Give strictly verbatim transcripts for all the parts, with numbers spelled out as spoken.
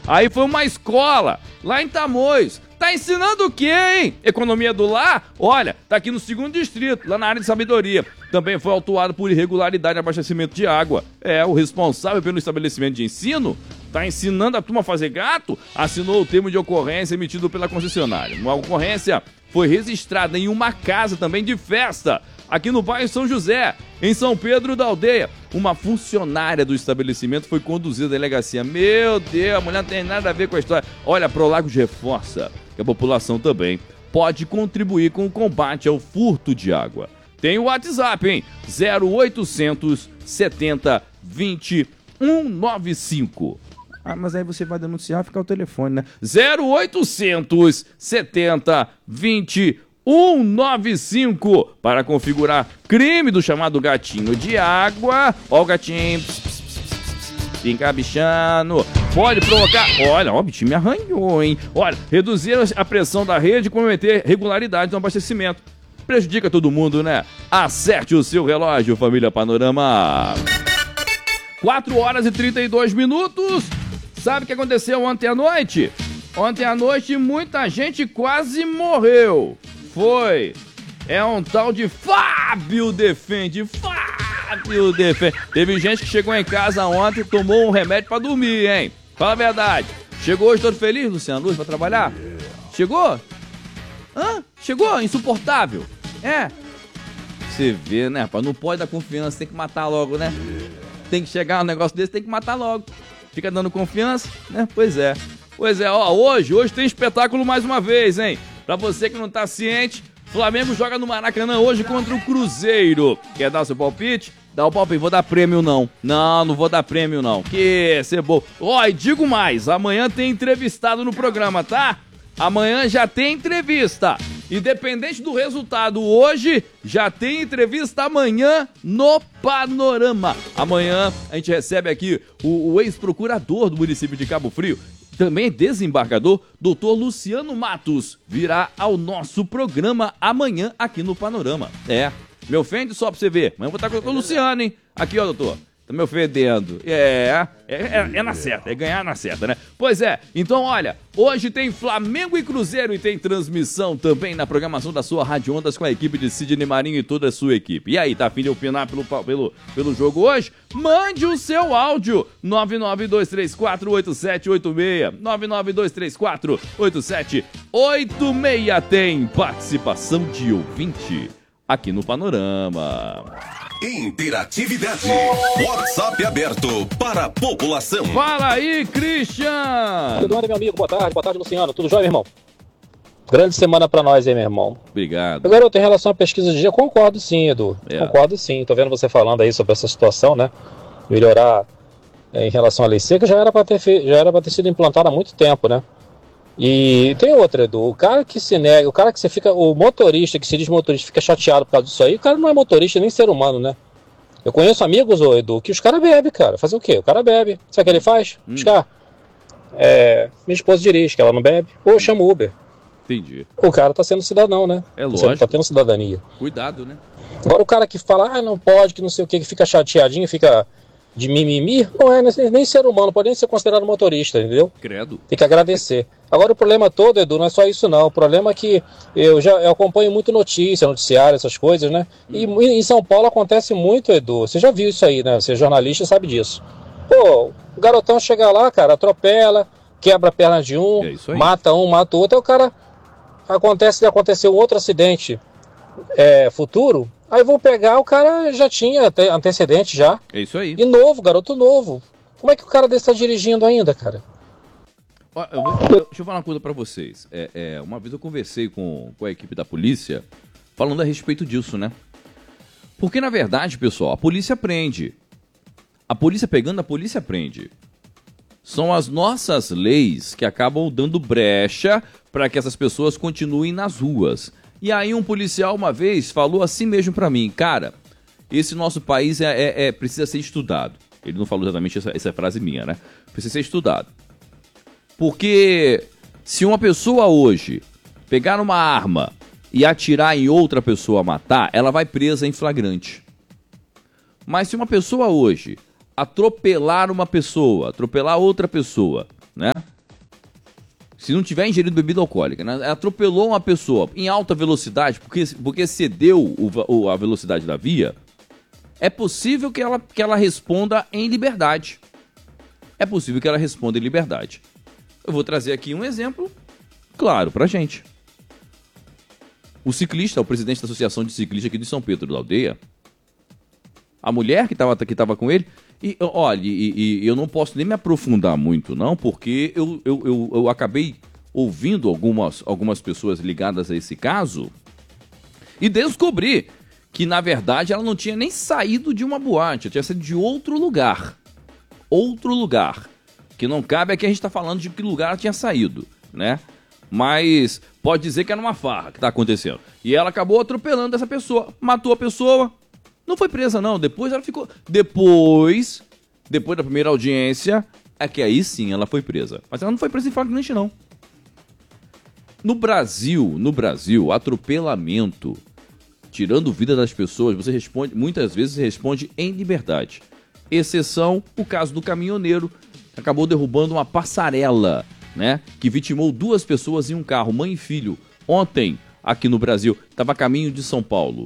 Aí foi uma escola, lá em Tamoios. Tá ensinando o quê, hein? Economia do lar? Olha, tá aqui no segundo distrito, lá na área de sabedoria. Também foi autuado por irregularidade de abastecimento de água. É, o responsável pelo estabelecimento de ensino tá ensinando a turma a fazer gato? Assinou o termo de ocorrência emitido pela concessionária. Uma ocorrência foi registrada em uma casa também de festa, aqui no bairro São José, em São Pedro da Aldeia. Uma funcionária do estabelecimento foi conduzida à delegacia. Meu Deus, a mulher não tem nada a ver com a história. Olha, a Prolagos reforça que a população também pode contribuir com o combate ao furto de água. Tem o WhatsApp, hein? zero oitocentos setenta vinte cento e noventa e cinco. Ah, mas aí você vai denunciar e ficar o telefone, né? zero oitocentos setenta vinte cento e noventa e cinco para configurar crime do chamado gatinho de água. Ó o gatinho, pss, pss, pss, pss, pss, encabichando. Pode provocar, olha, ó, o bichinho me arranhou, hein? Olha, reduzir a pressão da rede e comprometer regularidade no abastecimento. Prejudica todo mundo, né? Acerte o seu relógio, família Panorama. quatro horas e trinta e dois minutos. Sabe o que aconteceu ontem à noite? Ontem à noite muita gente quase morreu. Foi. É um tal de Fábio Defende. Fábio Defende. Teve gente que chegou em casa ontem e tomou um remédio pra dormir, hein? Fala a verdade. Chegou hoje todo feliz, Luciano Luz, pra trabalhar? Chegou? Hã? Chegou? Insuportável. É. Você vê, né, rapaz? Não pode dar confiança, tem que matar logo, né? Tem que chegar um negócio desse, tem que matar logo. Fica dando confiança, né? Pois é. Pois é, ó, hoje, hoje tem espetáculo mais uma vez, hein? Pra você que não tá ciente, Flamengo joga no Maracanã hoje contra o Cruzeiro. Quer dar o seu palpite? Dá o palpite, vou dar prêmio não. Não, não vou dar prêmio não. Que ser bom. Ó, e digo mais, amanhã tem entrevistado no programa, tá? Amanhã já tem entrevista. Independente do resultado hoje, já tem entrevista amanhã no Panorama. Amanhã a gente recebe aqui o, o ex-procurador do município de Cabo Frio, também desembargador, doutor Luciano Matos, virá ao nosso programa amanhã aqui no Panorama. É, me ofende só pra você ver. Amanhã eu vou estar com o doutor Luciano, hein? Aqui, ó, doutor. Tá me ofendendo. É, é, é, é na certa, é ganhar na certa, né? Pois é, então olha, hoje tem Flamengo e Cruzeiro e tem transmissão também na programação da sua Rádio Ondas com a equipe de Sidney Marinho e toda a sua equipe. E aí, tá a fim de opinar pelo, pelo, pelo jogo hoje? Mande o seu áudio, nove nove dois três quatro oito sete oito seis, nove nove dois três quatro oito sete oito seis. Tem participação de ouvinte aqui no Panorama. Interatividade. WhatsApp aberto para a população. Fala aí, Christian! Tudo bem, meu amigo? Boa tarde, boa tarde, Luciano. Tudo jóia, meu irmão? Grande semana pra nós aí, meu irmão. Obrigado. Agora, eu tenho relação à pesquisa de dia, concordo sim, Edu. É. Concordo sim. Tô vendo você falando aí sobre essa situação, né? Melhorar é, em relação à lei seca já era pra ter, fe... já era pra ter sido implantada há muito tempo, né? E tem outra, Edu, o cara que se nega, o cara que você fica, o motorista que se diz motorista fica chateado por causa disso aí, o cara não é motorista nem ser humano, né? Eu conheço amigos, ô, Edu, que os caras bebem, cara. Fazer o quê? O cara bebe. Sabe o que ele faz? Hum. Buscar. É, minha esposa dirige, que ela não bebe, ou chama o Uber. Entendi. O cara tá sendo cidadão, né? É Você lógico. tá tendo cidadania. Cuidado, né? Agora o cara que fala, ah, não pode, que não sei o que, que fica chateadinho, fica de mimimi, não é nem ser humano, pode nem ser considerado motorista, entendeu? Credo. Tem que agradecer. Agora o problema todo, Edu, não é só isso não. O problema é que eu já eu acompanho muito notícia, noticiário, essas coisas, né? E Hum. em São Paulo acontece muito, Edu. Você já viu isso aí, né? Você é jornalista, sabe disso. Pô, o garotão chega lá, cara, atropela, quebra a perna de um, É isso aí. mata um, mata o outro, aí o cara acontece de acontecer um outro acidente é, futuro, aí vão pegar, o cara já tinha ante- antecedente já. É isso aí. E novo, garoto novo. Como é que o cara desse tá dirigindo ainda, cara? Ó, eu vou- eu- deixa eu falar uma coisa pra vocês. É, é, uma vez eu conversei com, com a equipe da polícia falando a respeito disso, né? Porque, na verdade, pessoal, a polícia prende. A polícia pegando, a polícia prende. São as nossas leis que acabam dando brecha para que essas pessoas continuem nas ruas. E aí um policial uma vez falou assim mesmo pra mim, cara, esse nosso país é, é- é- precisa ser estudado. Ele não falou exatamente essa, essa frase minha, né? Precisa ser estudado. Porque se uma pessoa hoje pegar uma arma e atirar em outra pessoa, matar, ela vai presa em flagrante. Mas se uma pessoa hoje atropelar uma pessoa, atropelar outra pessoa, né? se não tiver ingerido bebida alcoólica, né, atropelou uma pessoa em alta velocidade, porque, porque excedeu o, o, a velocidade da via, é possível que ela, que ela responda em liberdade. É possível que ela responda em liberdade. Eu vou trazer aqui um exemplo claro pra gente. O ciclista, o presidente da Associação de Ciclistas aqui de São Pedro da Aldeia, a mulher que estava que tava com ele, e olha, e, e eu não posso nem me aprofundar muito não, porque eu, eu, eu, eu acabei ouvindo algumas, algumas pessoas ligadas a esse caso e descobri que na verdade ela não tinha nem saído de uma boate, ela tinha saído de outro lugar, outro lugar, que não cabe aqui a gente tá falando de que lugar ela tinha saído, né? Mas pode dizer que era uma farra que tá acontecendo. E ela acabou atropelando essa pessoa, matou a pessoa. Não foi presa, não. Depois ela ficou... Depois, depois da primeira audiência, é que aí sim ela foi presa. Mas ela não foi presa em flagrante, não. No Brasil, no Brasil, atropelamento, tirando vida das pessoas, você responde, muitas vezes responde em liberdade. Exceção, o caso do caminhoneiro, que acabou derrubando uma passarela, né? Que vitimou duas pessoas em um carro, mãe e filho. Ontem, aqui no Brasil, estava a caminho de São Paulo.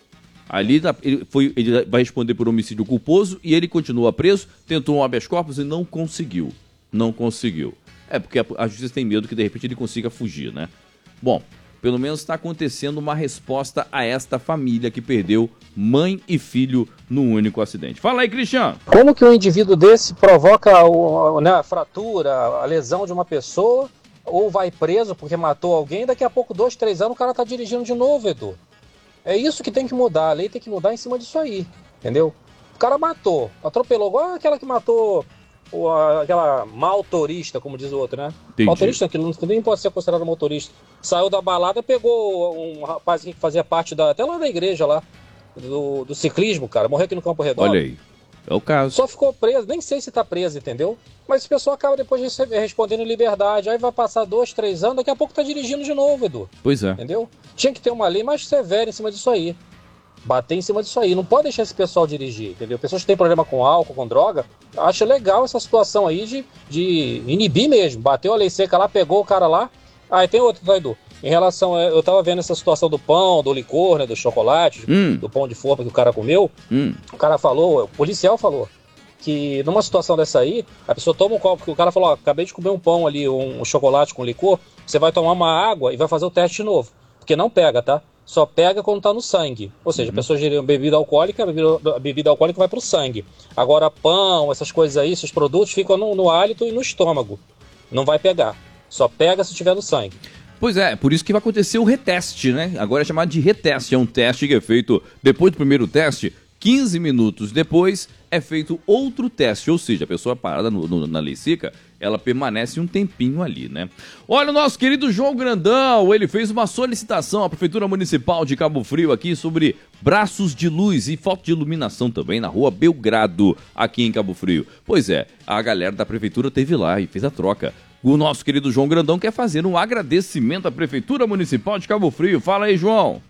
Ali ele, foi, ele vai responder por homicídio culposo e ele continua preso, tentou um habeas corpus e não conseguiu. Não conseguiu. É porque a, a justiça tem medo que de repente ele consiga fugir, né? Bom, pelo menos está acontecendo uma resposta a esta família que perdeu mãe e filho num único acidente. Fala aí, Cristiano. Como que um indivíduo desse provoca o, né, a fratura, a lesão de uma pessoa, ou vai preso porque matou alguém, daqui a pouco, dois, três anos, o cara tá dirigindo de novo, Edu? É isso que tem que mudar, a lei tem que mudar em cima disso aí, entendeu? O cara matou, atropelou, igual aquela que matou o, aquela maltorista, como diz o outro, né? Entendi. Maltorista, que não, nem pode ser considerado motorista. Saiu da balada, pegou um rapaz que fazia parte da, até lá da igreja lá, do, do ciclismo, cara, morreu aqui no Campo Redondo. Olha aí, é o caso. Só ficou preso, nem sei se tá preso, entendeu? Mas esse pessoal acaba depois de respondendo em liberdade, aí vai passar dois, três anos, daqui a pouco tá dirigindo de novo, Edu. Pois é. Entendeu? Tinha que ter uma lei mais severa em cima disso aí. Bater em cima disso aí. Não pode deixar esse pessoal dirigir, entendeu? Pessoas que têm problema com álcool, com droga, acha legal essa situação aí de, de inibir mesmo. Bateu a lei seca lá, pegou o cara lá. Ah, e tem outro, tá, Edu? Em relação a, eu tava vendo essa situação do pão, do licor, né, do chocolate, hum. do pão de forma que o cara comeu. Hum. O cara falou, o policial falou, que numa situação dessa aí, a pessoa toma um copo, porque o cara falou, ó, acabei de comer um pão ali, um, um chocolate com licor, você vai tomar uma água e vai fazer o teste de novo. Porque não pega, tá? Só pega quando tá no sangue. Ou seja, uhum. a pessoa ingeriu bebida alcoólica, a bebida, a bebida alcoólica vai pro sangue. Agora, pão, essas coisas aí, esses produtos ficam no, no hálito e no estômago. Não vai pegar. Só pega se tiver no sangue. Pois é, por isso que vai acontecer o reteste, né? Agora é chamado de reteste. É um teste que é feito depois do primeiro teste, quinze minutos depois é feito outro teste. Ou seja, a pessoa parada no, no, na lei seca, ela permanece um tempinho ali, né? Olha, o nosso querido João Grandão, ele fez uma solicitação à Prefeitura Municipal de Cabo Frio aqui sobre braços de luz e falta de iluminação também na rua Belgrado, aqui em Cabo Frio. Pois é, a galera da Prefeitura teve lá e fez a troca. O nosso querido João Grandão quer fazer um agradecimento à Prefeitura Municipal de Cabo Frio. Fala aí, João.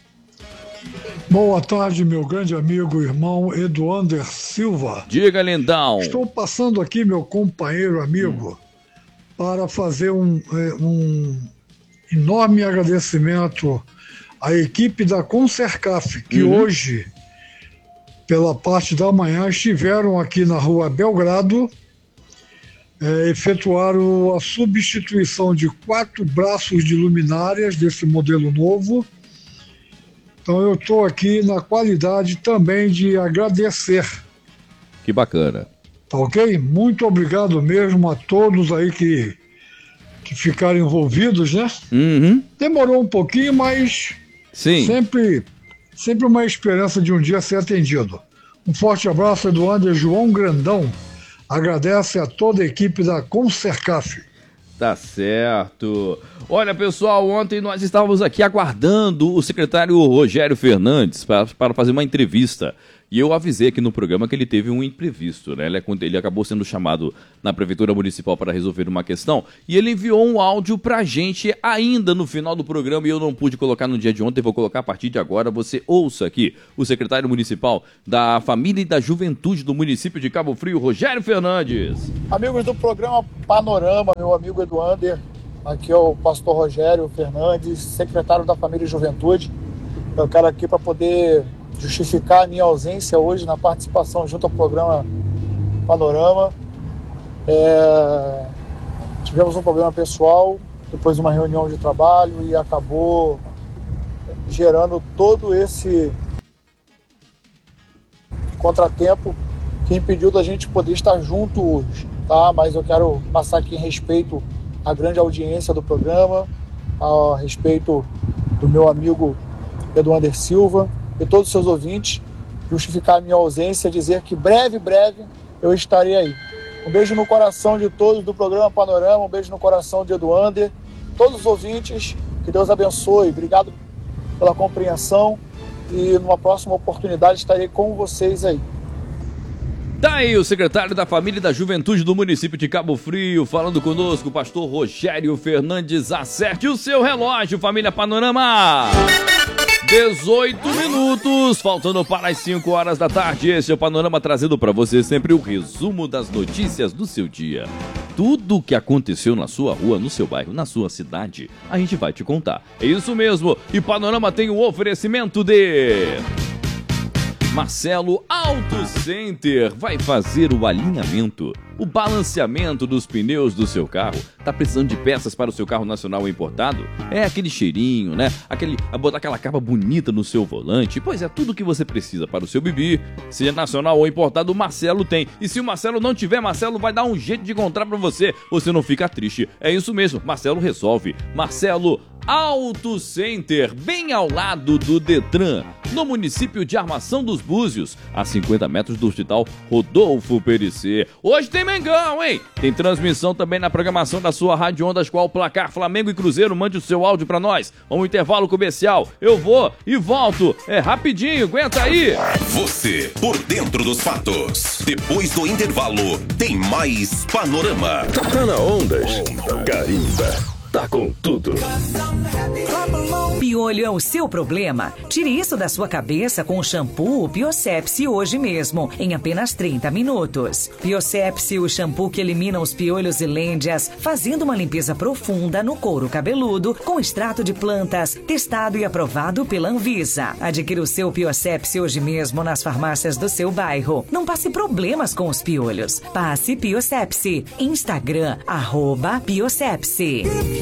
Boa tarde, meu grande amigo e irmão Eduander Silva. Diga, lindão. Estou passando aqui, meu companheiro amigo, hum. para fazer um, um enorme agradecimento à equipe da Concercaf, que uhum. hoje, pela parte da manhã, estiveram aqui na rua Belgrado, é, efetuaram a substituição de quatro braços de luminárias desse modelo novo. Então eu estou aqui na qualidade também de agradecer. Que bacana. Tá ok? Muito obrigado mesmo a todos aí que, que ficaram envolvidos, né? Uhum. Demorou um pouquinho, mas Sim. Sempre, sempre uma esperança de um dia ser atendido. Um forte abraço do Anderson João Grandão. Agradece a toda a equipe da Concercaf. Tá certo. Olha, pessoal, ontem nós estávamos aqui aguardando o secretário Rogério Fernandes para, para fazer uma entrevista. E eu avisei aqui no programa que ele teve um imprevisto, né? Ele, ele acabou sendo chamado na Prefeitura Municipal para resolver uma questão e ele enviou um áudio pra gente ainda no final do programa e eu não pude colocar no dia de ontem, vou colocar a partir de agora. Você ouça aqui o secretário municipal da Família e da Juventude do município de Cabo Frio, Rogério Fernandes. Amigos do programa Panorama, meu amigo Eduander, Aqui é o pastor Rogério Fernandes, secretário da Família e Juventude. Eu quero aqui para poder justificar a minha ausência hoje na participação junto ao programa Panorama. É... Tivemos um problema pessoal, depois de uma reunião de trabalho, e acabou gerando todo esse contratempo que impediu da gente poder estar junto hoje, tá? Mas eu quero passar aqui em respeito à grande audiência do programa, a respeito do meu amigo Eduardo Silva e todos os seus ouvintes, justificar a minha ausência, dizer que breve, breve eu estarei aí. Um beijo no coração de todos do programa Panorama, um beijo no coração de Eduander, todos os ouvintes, que Deus abençoe, obrigado pela compreensão e numa próxima oportunidade estarei com vocês aí. Tá aí o secretário da Família e da Juventude do município de Cabo Frio, falando conosco, o pastor Rogério Fernandes. Acerte o seu relógio, família Panorama. dezoito minutos, faltando para as cinco horas da tarde. Esse é o Panorama, trazendo para você sempre o resumo das notícias do seu dia. Tudo o que aconteceu na sua rua, no seu bairro, na sua cidade, a gente vai te contar. É isso mesmo, e Panorama tem um oferecimento de... Marcelo Auto Center vai fazer o alinhamento, o balanceamento dos pneus do seu carro. Tá precisando de peças para o seu carro nacional importado? É aquele cheirinho, né? Aquele, botar aquela capa bonita no seu volante. Pois é, tudo que você precisa para o seu bebê, seja nacional ou importado, o Marcelo tem. E se o Marcelo não tiver, Marcelo vai dar um jeito de encontrar para você. Você não fica triste. É isso mesmo, Marcelo resolve. Marcelo Auto Center, bem ao lado do Detran, no município de Armação dos Búzios, a cinquenta metros do Hospital Rodolfo Pericê. Hoje tem Mengão, hein? Tem transmissão também na programação da sua Rádio Ondas, qual o placar Flamengo e Cruzeiro. Mande o seu áudio pra nós. Um intervalo comercial. Eu vou e volto. É rapidinho, aguenta aí. Você por dentro dos fatos. Depois do intervalo, tem mais Panorama. Tá na Ondas. Carimba. Tá com tudo. Piolho é o seu problema? Tire isso da sua cabeça com o shampoo Biocepsy hoje mesmo, em apenas trinta minutos. Biocepsy, o shampoo que elimina os piolhos e lêndias, fazendo uma limpeza profunda no couro cabeludo com extrato de plantas, testado e aprovado pela Anvisa. Adquira o seu Biocepsy hoje mesmo nas farmácias do seu bairro. Não passe problemas com os piolhos. Passe Biocepsy. Instagram, arroba Biocepsy.